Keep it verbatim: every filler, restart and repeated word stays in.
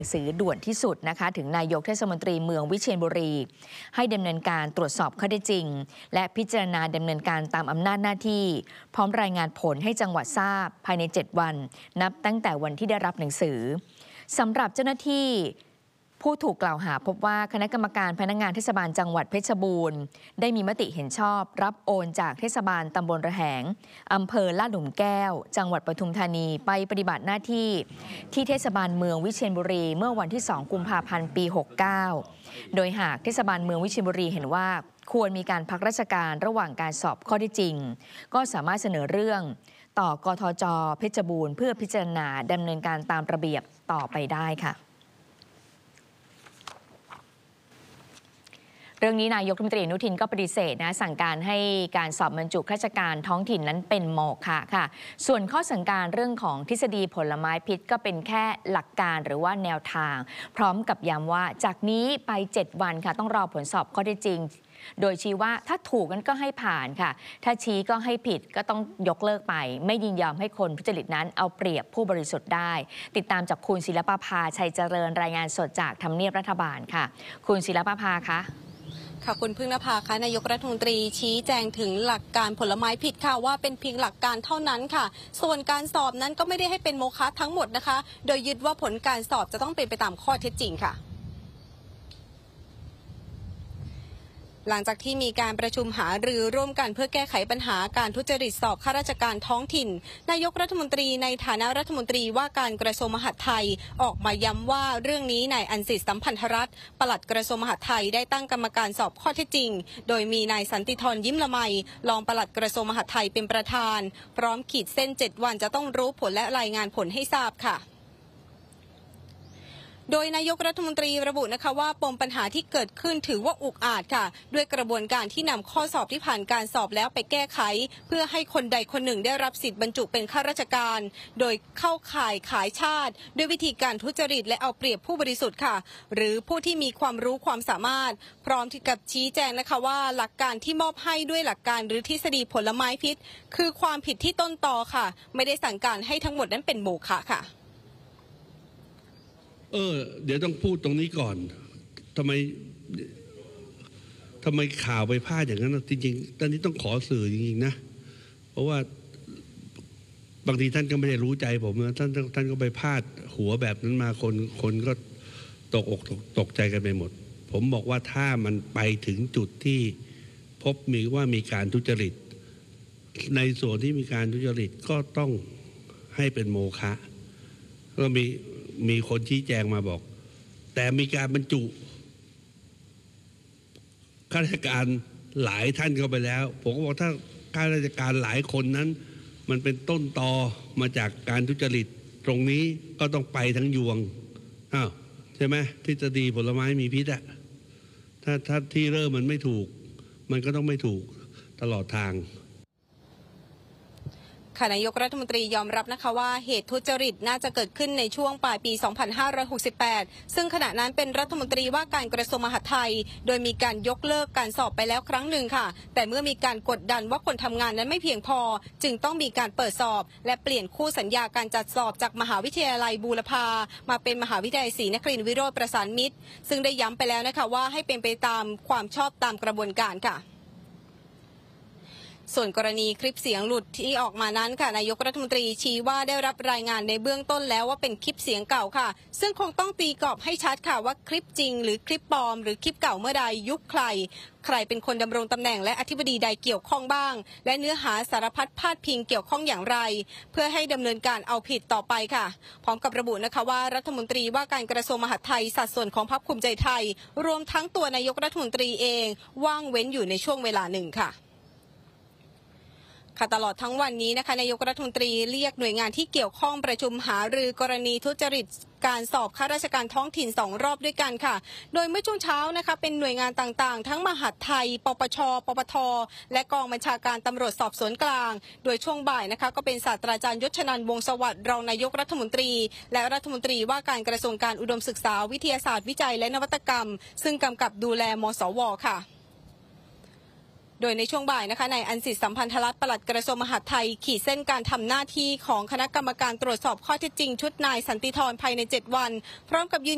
สื่อด่วนที่สุดนะคะถึงนายกเทศมนตรีเมืองวิเชียรบุรีให้ดำเนินการตรวจสอบข้อเท็จจริงและพิจารณาดำเนินการตามอำนาจหน้าที่พร้อมรายงานผลให้จังหวัดทราบภายในเจ็ดวันนับตั้งแต่วันที่ได้รับหนังสือสำหรับเจ้าหน้าที่ผู้ถูกกล่าวหาพบว่าคณะกรรมการพนักงานเทศบาลจังหวัดเพชรบูรณ์ได้มีมติเห็นชอบรับโอนจากเทศบาลตำบลระแหงอำเภอลาดหลุมแก้วจังหวัดปทุมธานีไปปฏิบัติหน้าที่ที่เทศบาลเมืองวิเชียรบุรีเมื่อวันที่สองกุมภาพันธ์ปีหกสิบเก้าโดยหากเทศบาลเมืองวิเชียรบุรีเห็นว่าควรมีการพักราชการระหว่างการสอบข้อเท็จจริงก็สามารถเสนอเรื่องต่อกทจ.เพชรบูรณ์เพื่อพิจารณาดำเนินการตามระเบียบต่อไปได้ค่ะเรื่องนี้นายกรัฐมนตรีอนุทินก็ปฏิเสธนะสั่งการให้การสอบบรรจุข้าราชการท้องถิ่นนั้นเป็นโมฆะค่ะส่วนข้อสั่งการเรื่องของทฤษฎีผลไม้พิษก็เป็นแค่หลักการหรือว่าแนวทางพร้อมกับย้ำว่าจากนี้ไปเจ็ดวันค่ะต้องรอผลสอบข้อเท็จจริงโดยชี้ว่าถ้าถูกกันก็ให้ผ่านค่ะถ้าชี้ก็ให้ผิดก็ต้องยกเลิกไปไม่ยินยอมให้คนทุจริตนั้นเอาเปรียบผู้บริสุทธิ์ได้ติดตามจากคุณศิลปภาชัยเจริญรายงานสดจากทำเนียบรัฐบาลค่ะคุณศิลปภาคะค่ะคุณพึ่งนภาค่ะนายกรัฐมนตรีชี้แจงถึงหลักการผลไม้ผิดค่ะว่าเป็นเพียงหลักการเท่านั้นค่ะส่วนการสอบนั้นก็ไม่ได้ให้เป็นโมฆะทั้งหมดนะคะโดยยึดว่าผลการสอบจะต้องเป็นไปตามข้อเท็จจริงค่ะหลังจากที่มีการประชุมหารือร่วมกันเพื่อแก้ไขปัญหาการทุจริตสอบข้าราชการท้องถิ่นนายกรัฐมนตรีในฐานะรัฐมนตรีว่าการกระทรวงมหาดไทยออกมาย้ำว่าเรื่องนี้นายอันสิทธิ์สัมพันธรัตน์ปลัดกระทรวงมหาดไทยได้ตั้งกรรมการสอบข้อเท็จจริงโดยมีนายสันติธรยิ้มละไมรองปลัดกระทรวงมหาดไทยเป็นประธานพร้อมขีดเส้นเจ็ดวันจะต้องรู้ผลและรายงานผลให้ทราบค่ะโดยนายกรัฐมนตรีระบุนะคะว่าปมปัญหาที่เกิดขึ้นถือว่าอุกอาจค่ะด้วยกระบวนการที่นำข้อสอบที่ผ่านการสอบแล้วไปแก้ไขเพื่อให้คนใดคนหนึ่งได้รับสิทธิ์บรรจุเป็นข้าราชการโดยเข้าข่ายขายชาติด้วยวิธีการทุจริตและเอาเปรียบผู้บริสุทธิ์ค่ะหรือผู้ที่มีความรู้ความสามารถพร้อมที่กับชี้แจงนะคะว่าหลักการที่มอบให้ด้วยหลักการหรือทฤษฎีผลไม้พิษคือความผิดที่ต้นตอค่ะไม่ได้สั่งการให้ทั้งหมดนั้นเป็นโมฆะค่ะเออเดี๋ยวต้องพูดตรงนี้ก่อนทำไมทำไมข่าวไปพลาดอย่างนั้นจริงๆตอนนี้ต้องขอสื่อจริงๆนะเพราะว่าบางทีท่านก็ไม่ได้รู้ใจผมนะท่านท่านก็ไปพลาดหัวแบบนั้นมาคนคนก็ตกอกตกใจกันไปหมดผมบอกว่าถ้ามันไปถึงจุดที่พบมีว่ามีการทุจริตในส่วนที่มีการทุจริตก็ต้องให้เป็นโมฆะก็มีมีคนชี้แจงมาบอกแต่มีการบรรจุข้าราชการหลายท่านเข้าไปแล้วผมก็บอกถ้าข้าราชการหลายคนนั้นมันเป็นต้นตอมาจากการทุจริตตรงนี้ก็ต้องไปทั้งยวงอ้าวใช่ไหมทฤษฎีผลไม้มีพิษอะถ้าถ้าที่เริ่มมันไม่ถูกมันก็ต้องไม่ถูกตลอดทางนายกรัฐมนตรียอมรับนะคะว่าเหตุทุจริตน่าจะเกิดขึ้นในช่วงปลายปี สองพันห้าร้อยหกสิบแปด ซึ่งขณะนั้นเป็นรัฐมนตรีว่าการกระทรวงมหาดไทยโดยมีการยกเลิกการสอบไปแล้วครั้งหนึ่งค่ะแต่เมื่อมีการกดดันว่าคนทำงานนั้นไม่เพียงพอจึงต้องมีการเปิดสอบและเปลี่ยนคู่สัญญาการจัดสอบจากมหาวิทยาลัยบูรพามาเป็นมหาวิทยาลัยศรีนครินทร์วิโรจน์ประสานมิตรซึ่งได้ย้ำไปแล้วนะคะว่าให้เป็นไปตามความชอบตามกระบวนการค่ะส่วนกรณีคลิปเสียงหลุดที่ออกมานั้นค่ะนายกรัฐมนตรีชี้ว่าได้รับรายงานในเบื้องต้นแล้วว่าเป็นคลิปเสียงเก่าค่ะซึ่งคงต้องตีกรอบให้ชัดค่ะว่าคลิปจริงหรือคลิปปลอมหรือคลิปเก่าเมื่อใดยุคใครใครเป็นคนดำรงตำแหน่งและอธิบดีใดเกี่ยวข้องบ้างและเนื้อหาสารพัดพาดพิงเกี่ยวข้องอย่างไรเพื่อให้ดำเนินการเอาผิดต่อไปค่ะพร้อมกับระบุนะคะว่ารัฐมนตรีว่าการกระทรวงมหาดไทยสัดส่วนของพรรคภูมิใจไทยรวมทั้งตัวนายกรัฐมนตรีเองว่างเว้นอยู่ในช่วงเวลาหนึ่งค่ะตลอดทั้งวันนี้นะคะนายกรัฐมนตรีเรียกหน่วยงานที่เกี่ยวข้องประชุมหารือกรณีทุจริตการสอบข้าราชการท้องถิ่นสองรอบด้วยกันค่ะโดยเมื่อช่วงเช้านะคะเป็นหน่วยงานต่างๆทั้งมหาดไทยปปชปปทและกองบัญชาการตำรวจสอบสวนกลางโดยช่วงบ่ายนะคะก็เป็นศาสตราจารย์ยศชนันท์วงศ์สวัสดิ์รองนายกรัฐมนตรีและรัฐมนตรีว่าการกระทรวงการอุดมศึกษาวิทยาศาสตร์วิจัยและนวัตกรรมซึ่งกำกับดูแลมสวค่ะโดยในช่วงบ่ายนะคะนายอันสิทธิ์สัมพันธรัตน์ปลัดกระทรวงมหาดไทยขีดเส้นการทำหน้าที่ของคณะกรรมการตรวจสอบข้อเท็จจริงชุดนายสันติธรภายในเจ็ดวันพร้อมกับยืน